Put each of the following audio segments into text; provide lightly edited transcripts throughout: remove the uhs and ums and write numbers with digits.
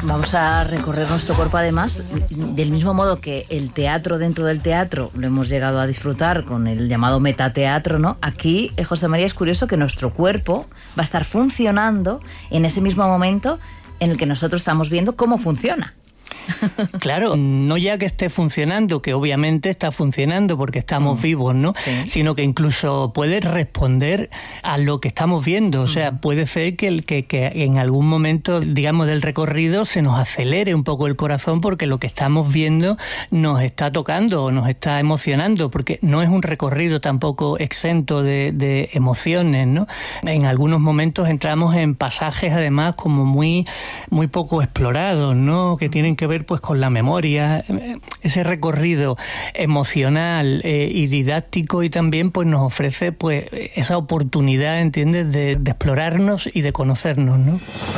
Vamos a recorrer nuestro cuerpo, además, del mismo modo que el teatro dentro del teatro lo hemos llegado a disfrutar con el llamado metateatro, ¿no? Aquí, José María, es curioso que nuestro cuerpo va a estar funcionando en ese mismo momento en el que nosotros estamos viendo cómo funciona. Claro, no ya que esté funcionando, que obviamente está funcionando porque estamos vivos, ¿no? Sí. Sino que incluso puede responder a lo que estamos viendo. O sea, puede ser que en algún momento, digamos, del recorrido se nos acelere un poco el corazón porque lo que estamos viendo nos está tocando o nos está emocionando, porque no es un recorrido tampoco exento de emociones, ¿no? En algunos momentos entramos en pasajes, además, como muy poco explorados, ¿no? Que tienen que ver pues con la memoria, ese recorrido emocional y didáctico, y también pues nos ofrece pues esa oportunidad, ¿entiendes?, de explorarnos y de conocernos, ¿no?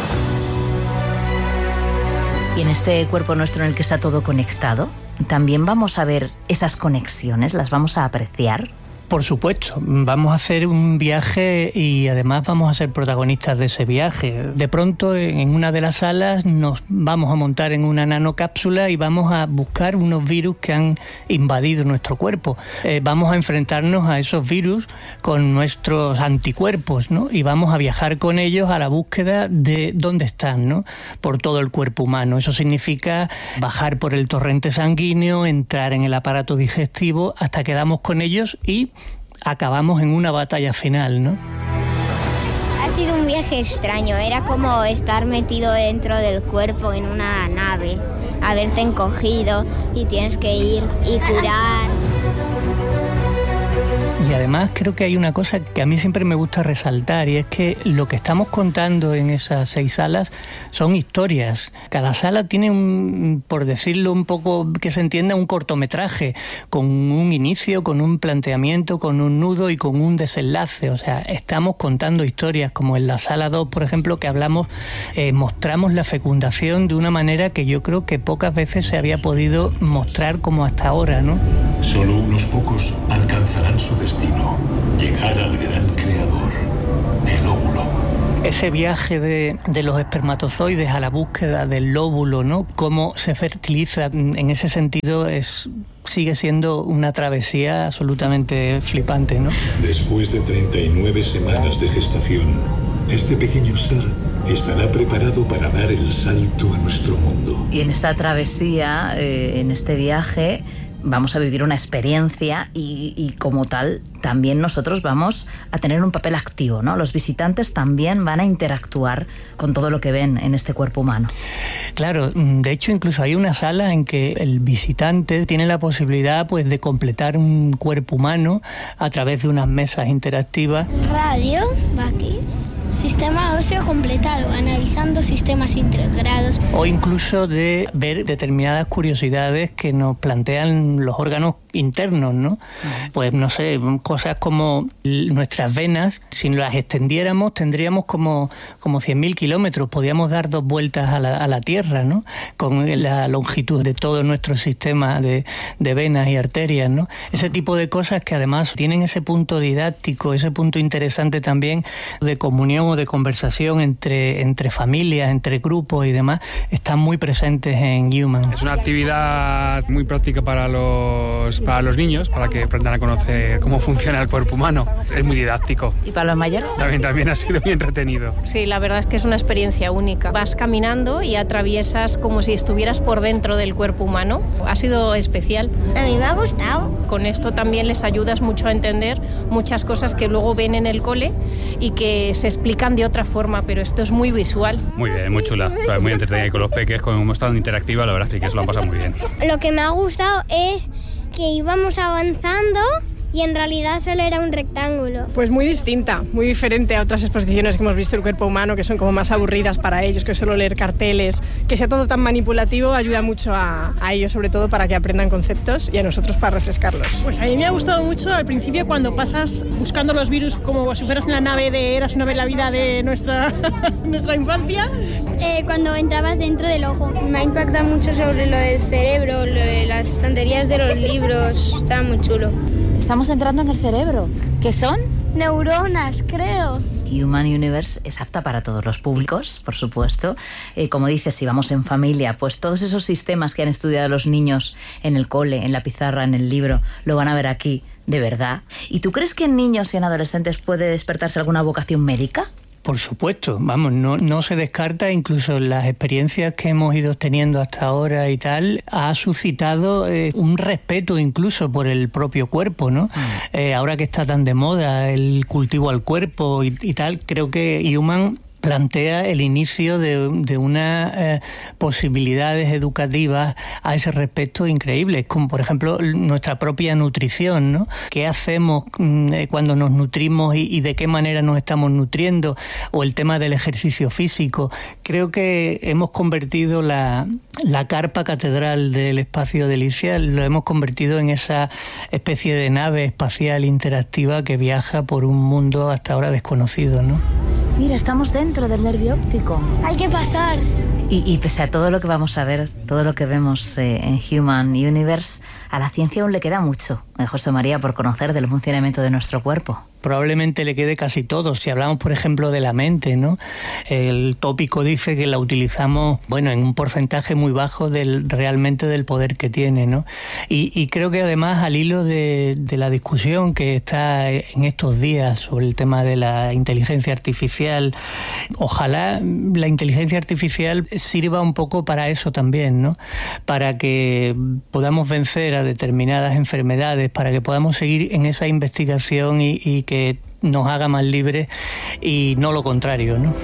Y en este cuerpo nuestro en el que está todo conectado, también vamos a ver esas conexiones, las vamos a apreciar. Por supuesto, vamos a hacer un viaje y además vamos a ser protagonistas de ese viaje. De pronto, en una de las salas nos vamos a montar en una nanocápsula y vamos a buscar unos virus que han invadido nuestro cuerpo. Vamos a enfrentarnos a esos virus con nuestros anticuerpos, ¿no? Y vamos a viajar con ellos a la búsqueda de dónde están, ¿no? Por todo el cuerpo humano. Eso significa bajar por el torrente sanguíneo, entrar en el aparato digestivo hasta que damos con ellos y acabamos en una batalla final, ¿no? Ha sido un viaje extraño, era como estar metido dentro del cuerpo en una nave, haberte encogido y tienes que ir y curar. Y además creo que hay una cosa que a mí siempre me gusta resaltar, y es que lo que estamos contando en esas 6 salas son historias. Cada sala tiene por decirlo un poco que se entienda, un cortometraje con un inicio, con un planteamiento, con un nudo y con un desenlace. O sea, estamos contando historias, como en la sala 2, por ejemplo, que mostramos la fecundación de una manera que yo creo que pocas veces se había podido mostrar como hasta ahora, ¿no? Solo unos pocos alcanzarán su destino, llegar al gran creador, el óvulo. Ese viaje de los espermatozoides a la búsqueda del óvulo, ¿no? Cómo se fertiliza, en ese sentido sigue siendo una travesía absolutamente flipante, ¿no? Después de 39 semanas de gestación, este pequeño ser estará preparado para dar el salto a nuestro mundo. Y en esta travesía, en este viaje, vamos a vivir una experiencia y como tal también nosotros vamos a tener un papel activo, ¿no? Los visitantes también van a interactuar con todo lo que ven en este cuerpo humano. Claro, de hecho incluso hay una sala en que el visitante tiene la posibilidad pues de completar un cuerpo humano a través de unas mesas interactivas. Radio, va aquí. Sistema óseo completado, analizando sistemas integrados. O incluso de ver determinadas curiosidades que nos plantean los órganos internos, ¿no? Pues no sé, cosas como nuestras venas, si las extendiéramos tendríamos como 100.000 kilómetros, podríamos dar 2 vueltas a la Tierra, ¿no? Con la longitud de todo nuestro sistema de venas y arterias, ¿no? Ese tipo de cosas que además tienen ese punto didáctico, ese punto interesante también de comunión o de conversación entre familias, entre grupos y demás, están muy presentes en Human. Es una actividad muy práctica para los niños, para que aprendan a conocer cómo funciona el cuerpo humano. Es muy didáctico. ¿Y para los mayores? También ha sido muy entretenido. Sí, la verdad es que es una experiencia única. Vas caminando y atraviesas como si estuvieras por dentro del cuerpo humano. Ha sido especial. A mí me ha gustado. Con esto también les ayudas mucho a entender muchas cosas que luego ven en el cole y que se explican de otra forma, pero esto es muy visual. Muy bien, muy chula. O sea, muy entretenida, y con los peques, como hemos estado interactiva, la verdad sí que se lo han pasado muy bien. Lo que me ha gustado es que íbamos avanzando y en realidad solo era un rectángulo. Pues muy distinta, muy diferente a otras exposiciones que hemos visto del cuerpo humano, que son como más aburridas para ellos, que solo leer carteles. Que sea todo tan manipulativo ayuda mucho a ellos, sobre todo para que aprendan conceptos, y a nosotros para refrescarlos. Pues a mí me ha gustado mucho al principio cuando pasas buscando los virus como si fueras una nave de Eras una vez la vida de nuestra infancia. Cuando entrabas dentro del ojo. Me ha impactado mucho sobre lo del cerebro, las estanterías de los libros, estaba muy chulo. Estamos entrando en el cerebro. ¿Qué son? Neuronas, creo. Human Universe es apta para todos los públicos, por supuesto. Como dices, si vamos en familia, pues todos esos sistemas que han estudiado los niños en el cole, en la pizarra, en el libro, lo van a ver aquí de verdad. ¿Y tú crees que en niños y en adolescentes puede despertarse alguna vocación médica? Por supuesto, vamos, no se descarta, incluso las experiencias que hemos ido teniendo hasta ahora y tal, ha suscitado un respeto incluso por el propio cuerpo, ¿no? Ahora que está tan de moda el cultivo al cuerpo y tal, creo que Human plantea el inicio de unas posibilidades educativas a ese respecto increíbles, como por ejemplo nuestra propia nutrición, ¿no? ¿Qué hacemos cuando nos nutrimos y de qué manera nos estamos nutriendo? O el tema del ejercicio físico. Creo que hemos convertido la carpa catedral del espacio Delicias, lo hemos convertido en esa especie de nave espacial interactiva que viaja por un mundo hasta ahora desconocido, ¿no? Mira, estamos dentro del nervio óptico. Hay que pasar. Y pese a todo lo que vamos a ver, todo lo que vemos en Human Universe, a la ciencia aún le queda mucho, José María, por conocer del funcionamiento de nuestro cuerpo. Probablemente le quede casi todo. Si hablamos, por ejemplo, de la mente, ¿no? El tópico dice que la utilizamos, bueno, en un porcentaje muy bajo realmente del poder que tiene, ¿no? Y creo que además, al hilo de la discusión que está en estos días sobre el tema de la inteligencia artificial, ojalá la inteligencia artificial sirva un poco para eso también, ¿no? Para que podamos vencer a determinadas enfermedades, para que podamos seguir en esa investigación y que nos haga más libres y no lo contrario, ¿no?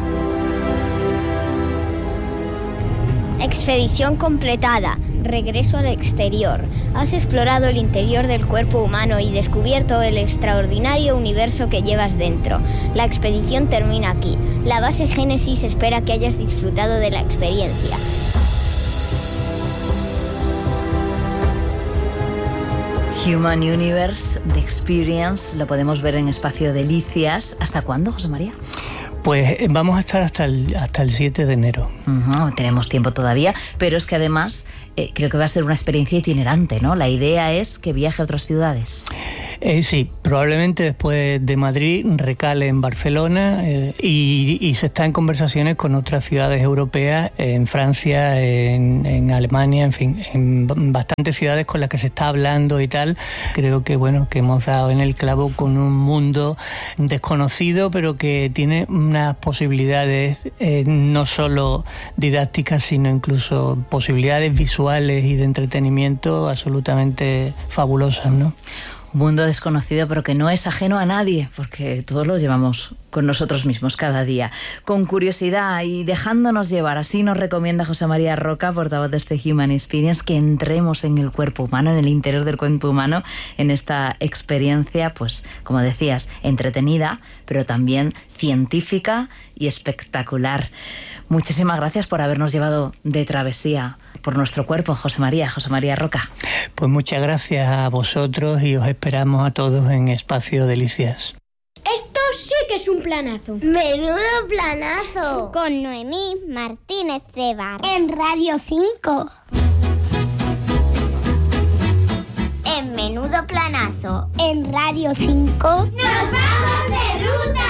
Expedición completada. Regreso al exterior. Has explorado el interior del cuerpo humano y descubierto el extraordinario universo que llevas dentro. La expedición termina aquí. La base Génesis espera que hayas disfrutado de la experiencia. Human Universe, The Experience, lo podemos ver en Espacio Delicias. ¿Hasta cuándo, José María? Pues vamos a estar hasta el 7 de enero. Tenemos tiempo todavía, pero es que además creo que va a ser una experiencia itinerante, ¿no? La idea es que viaje a otras ciudades. Sí, probablemente después de Madrid recale en Barcelona y se está en conversaciones con otras ciudades europeas, en Francia, en Alemania, en fin, en bastantes ciudades con las que se está hablando y tal. Creo que, bueno, que hemos dado en el clavo con un mundo desconocido, pero que tiene unas posibilidades no solo didácticas, sino incluso posibilidades visuales y de entretenimiento absolutamente fabulosas, ¿no? Un mundo desconocido, pero que no es ajeno a nadie, porque todos lo llevamos con nosotros mismos cada día. Con curiosidad y dejándonos llevar, así nos recomienda José María Roca, portavoz de este Human Experience, que entremos en el cuerpo humano, en el interior del cuerpo humano, en esta experiencia, pues, como decías, entretenida, pero también científica y espectacular. Muchísimas gracias por habernos llevado de travesía por nuestro cuerpo, José María Roca. Pues muchas gracias a vosotros y os esperamos a todos en Espacio Delicias. Esto sí que es un planazo. ¡Menudo planazo! Con Noemí Martínez Cebar. En Radio 5. En Menudo Planazo. En Radio 5. ¡Nos vamos de ruta!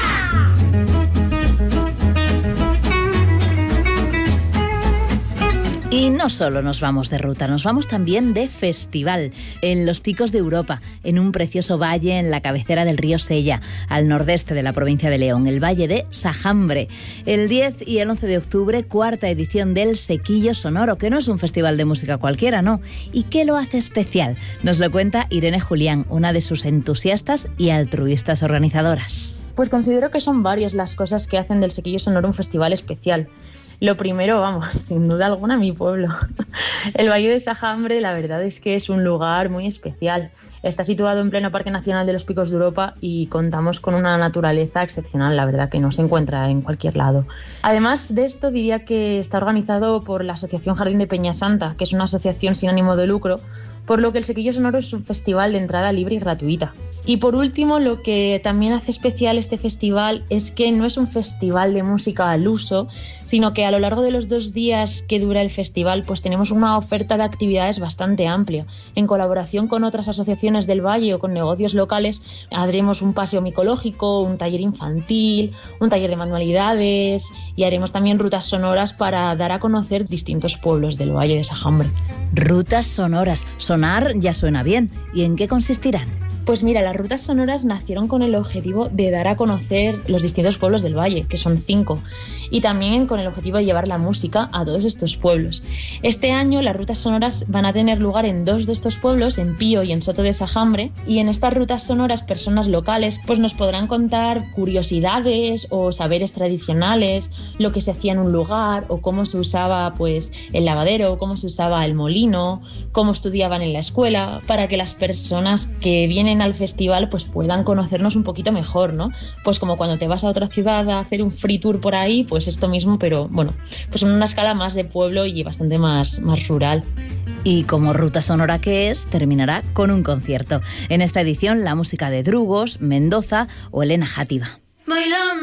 Y no solo nos vamos de ruta, nos vamos también de festival, en los picos de Europa, en un precioso valle en la cabecera del río Sella, al nordeste de la provincia de León, el valle de Sajambre. El 10 y el 11 de octubre, cuarta edición del Sequillo Sonoro, que no es un festival de música cualquiera, ¿no? ¿Y qué lo hace especial? Nos lo cuenta Irene Julián, una de sus entusiastas y altruistas organizadoras. Pues considero que son varias las cosas que hacen del Sequillo Sonoro un festival especial. Lo primero, vamos, sin duda alguna, mi pueblo. El Valle de Sajambre, la verdad es que es un lugar muy especial. Está situado en pleno Parque Nacional de los Picos de Europa y contamos con una naturaleza excepcional, la verdad, que no se encuentra en cualquier lado. Además de esto, diría que está organizado por la Asociación Jardín de Peñasanta, que es una asociación sin ánimo de lucro, por lo que el Sequillo Sonoro es un festival de entrada libre y gratuita. Y por último, lo que también hace especial este festival es que no es un festival de música al uso, sino que a lo largo de los 2 días que dura el festival, pues tenemos una oferta de actividades bastante amplia. En colaboración con otras asociaciones del Valle o con negocios locales, haremos un paseo micológico, un taller infantil, un taller de manualidades y haremos también rutas sonoras para dar a conocer distintos pueblos del Valle de Sajambre. Rutas sonoras. Sonar ya suena bien. ¿Y en qué consistirán? Pues mira, las rutas sonoras nacieron con el objetivo de dar a conocer los distintos pueblos del Valle, que son 5, y también con el objetivo de llevar la música a todos estos pueblos. Este año las rutas sonoras van a tener lugar en 2 de estos pueblos, en Pío y en Soto de Sajambre, y en estas rutas sonoras personas locales pues nos podrán contar curiosidades o saberes tradicionales, lo que se hacía en un lugar o cómo se usaba pues el lavadero, cómo se usaba el molino, cómo estudiaban en la escuela, para que las personas que vienen al festival pues puedan conocernos un poquito mejor, ¿no? Pues como cuando te vas a otra ciudad a hacer un free tour por ahí, pues esto mismo, pero bueno, pues en una escala más de pueblo y bastante más rural. Y como ruta sonora que es, terminará con un concierto. En esta edición, la música de Drugos, Mendoza o Elena Játiva.